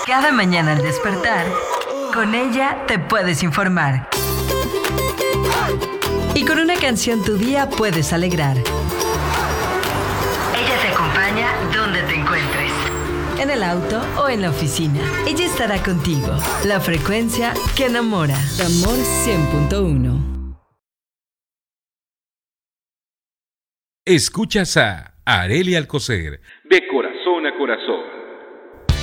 Cada mañana al despertar, con ella te puedes informar. Y con una canción tu día puedes alegrar. Ella te acompaña donde te encuentres. En el auto o en la oficina. Ella estará contigo. La frecuencia que enamora. Amor 100.1. Escuchas a Arely Alcocer, de corazón a corazón.